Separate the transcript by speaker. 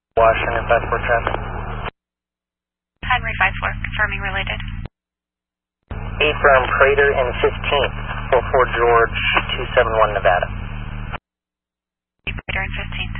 Speaker 1: Washington 5-4 traffic.
Speaker 2: Henry 5-4, confirming related.
Speaker 1: 8 from Prater and 15th, 44 George 271 Nevada.
Speaker 2: Prater and 15th.